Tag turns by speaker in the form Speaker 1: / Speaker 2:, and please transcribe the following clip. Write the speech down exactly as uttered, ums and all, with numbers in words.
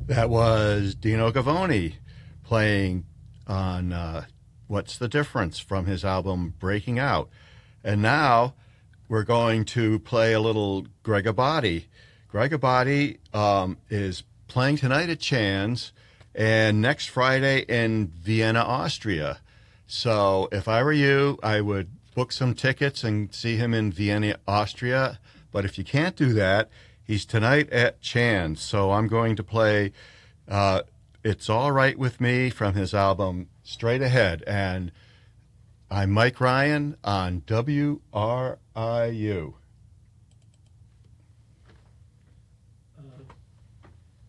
Speaker 1: That was Dino Gavoni playing on uh, What's the Difference from his album Breaking Out. And now we're going to play a little Greg Abadi. Greg Abadi um, is playing tonight at Chan's and next Friday in Vienna, Austria. So if I were you, I would book some tickets and see him in Vienna, Austria. But if you can't do that, he's tonight at Chan's. So I'm going to play uh, It's All Right With Me from his album Straight Ahead. And I'm Mike Ryan on W R I U.